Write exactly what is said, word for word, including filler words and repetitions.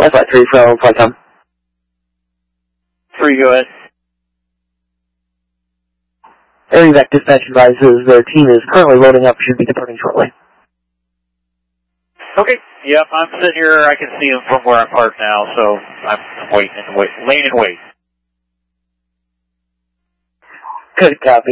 That's flight three from flight com. Three, go ahead. AirVac dispatch advises their team is currently loading up, should be departing shortly. Okay, yep, I'm sitting here, I can see them from where I'm parked now, so I'm waiting and wait, laying in wait. Good copy.